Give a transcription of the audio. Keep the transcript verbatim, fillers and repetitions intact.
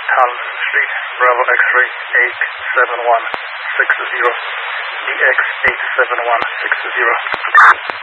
Collins Street, Bravo X-ray eight seven one six zero, D X eight seven one six zero.